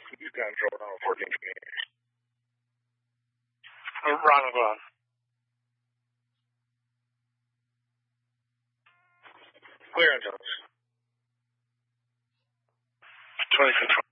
He's control on 1428. Ronald Glenn. Clear on Jones. 20 control.